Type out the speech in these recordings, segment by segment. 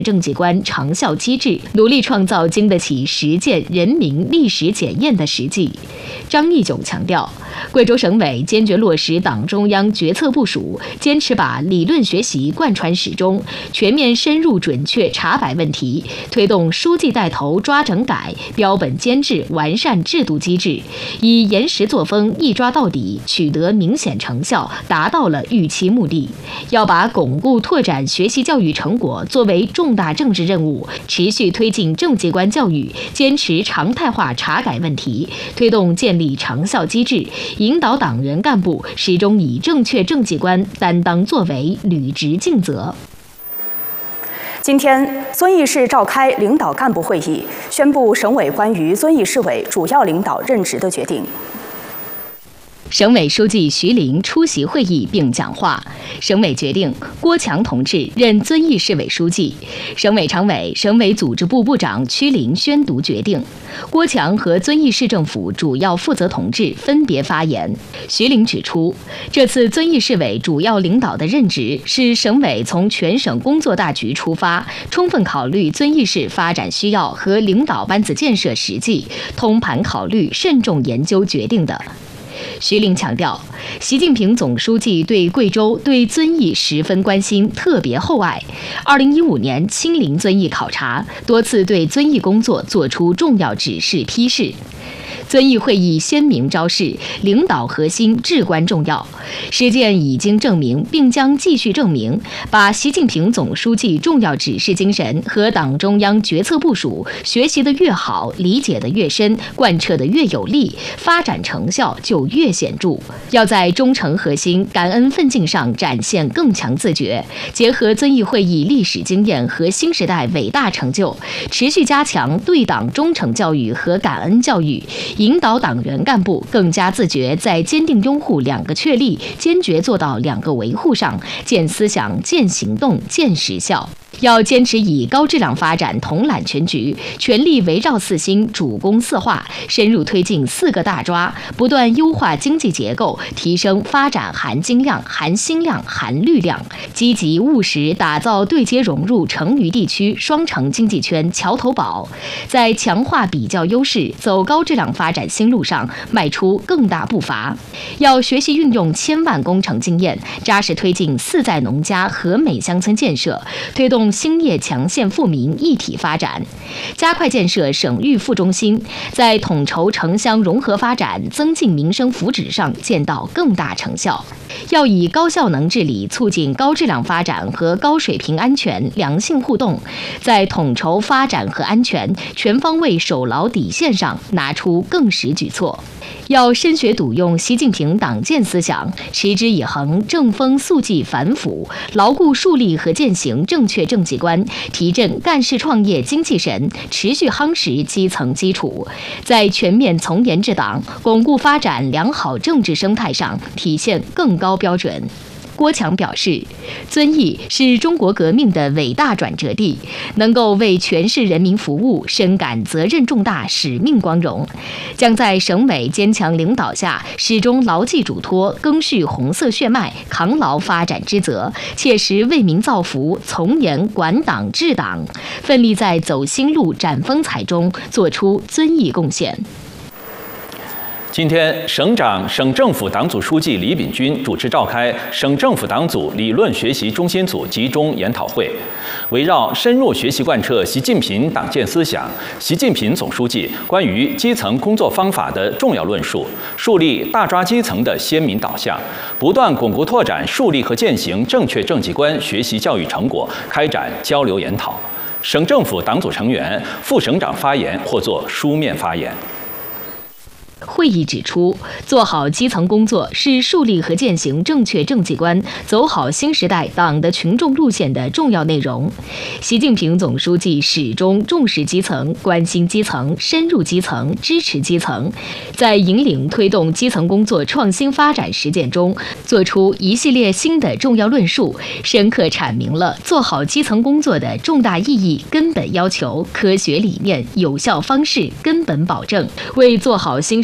政绩观长效机制，努力创造经得起实践、人民历史检验的实际。张义炯强调，贵州省委坚决落实党中央决策部署，坚持把理论学习贯穿始终，全面深入准确查摆问题，推动书记带头抓整改，标本兼治，完善制度机制，以严实作风一抓到底，取得明显成效，达到了预期目的。要把巩固拓展学习教育成果作为重大政治任务，持续推进政绩观教育，坚持常态化查改问题，推动建立长效机制，引导党员干部始终以正确政绩观担当作为，履职尽责。 今天，遵义市召开领导干部会议，宣布省委关于遵义市委主要领导任职的决定。 省委书记徐凌出席会议并讲话。省委决定郭强同志任遵义市委书记。省委常委、省委组织部部长曲林宣读决定。郭强和遵义市政府主要负责同志分别发言。徐凌指出，这次遵义市委主要领导的任职是省委从全省工作大局出发，充分考虑遵义市发展需要和领导班子建设实际，通盘考虑、慎重研究决定的。徐凌强调，习近平总书记对贵州、对遵义十分关心，特别厚爱。2015年亲临遵义考察，多次对遵义工作作出重要指示批示。遵义会议鲜明昭示，领导核心至关重要。实践已经证明，并将继续证明，把习近平总书记重要指示精神和党中央决策部署学习得越好，理解得越深，贯彻得越有力，发展成效就越显著。要在忠诚核心、感恩奋进上展现更强自觉，结合遵义会议历史经验和新时代伟大成就，持续加强对党忠诚教育和感恩教育，引导党员干部更加自觉，在坚定拥护两个确立、坚决做到两个维护上，见思想、见行动、见实效。要坚持以高质量发展统揽全局，全力围绕四新、主攻四化，深入推进四个大抓，不断优化经济结构，提升发展含金量、含新量、含绿量，积极务实打造对接融入成渝地区双城经济圈桥头堡，在强化比较优势、走高质量发展新路上迈出更大步伐。要学习运用千万工程经验，扎实推进4在农家和美乡村建设，推动兴业强县富民一体发展，加快建设省域副中心，在统筹城乡融合发展、增进民生福祉上见到更大成效。要以高效能治理促进高质量发展和高水平安全良性互动，在统筹发展和安全、全方位守牢底线上拿出更实举措。要深学笃用习近平党建思想，持之以恒，正风肃纪反腐，牢固树立和践行正确政绩观，提振干事创业精气神，持续夯实基层基础，在全面从严治党、巩固发展良好政治生态上体现更高标准。郭强表示，遵义是中国革命的伟大转折地，能够为全市人民服务，深感责任重大、使命光荣，将在省委坚强领导下，始终牢记嘱托，赓续红色血脉，扛牢发展之责，切实为民造福，从严管党治党，奋力在走新路、展风采中做出遵义贡献。 今天，省长、省政府党组书记李秉军主持召开省政府党组理论学习中心组集中研讨会，围绕深入学习贯彻习近平党建思想、习近平总书记关于基层工作方法的重要论述，树立大抓基层的鲜明导向，不断巩固拓展树立和践行正确政绩观学习教育成果，开展交流研讨。省政府党组成员、副省长发言或作书面发言。 会议指出，做好基层工作是树立和践行正确政绩观、走好新时代党的群众路线的重要内容。习近平总书记始终重视基层、关心基层、深入基层、支持基层，在引领推动基层工作创新发展实践中，作出一系列新的重要论述，深刻阐明了做好基层工作的重大意义、根本要求、科学理念、有效方式、根本保证，为做好新时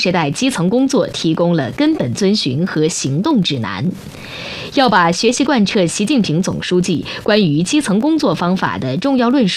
时代基层工作提供了根本遵循和行动指南。要把学习贯彻习近平总书记关于基层工作方法的重要论述